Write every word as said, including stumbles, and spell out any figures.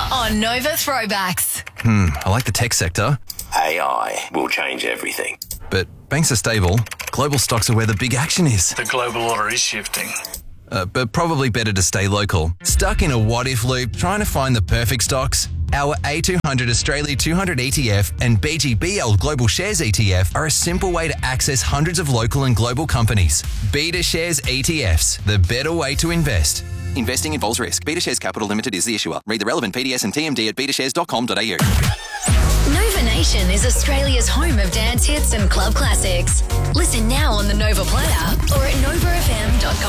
on Nova Throwbacks. Hmm, I like the tech sector. A I will change everything. But banks are stable. Global stocks are where the big action is. The global order is shifting. Uh, but probably better to stay local. Stuck in a what-if loop trying to find the perfect stocks? Our A two hundred Australia two hundred E T F and B G B L Global Shares E T F are a simple way to access hundreds of local and global companies. Beta Shares E T Fs, the better way to invest. Investing involves risk. Beta Shares Capital Limited is the issuer. Read the relevant P D S and T M D at beta shares dot com dot a u. Nova Nation is Australia's home of dance hits and club classics. Listen now on the Nova Player or at nova f m dot com.